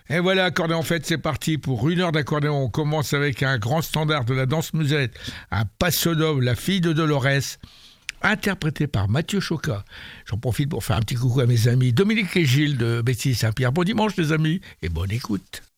Et voilà, accordéon en fait, c'est parti pour une heure d'accordéon. On commence avec un grand standard de la danse musette, un Paso Doble, La fille de Dolores, interprété par Mathieu Choca. J'en profite pour faire un petit coucou à mes amis Dominique et Gilles de Bétis Saint-Pierre. Bon dimanche les amis et bonne écoute.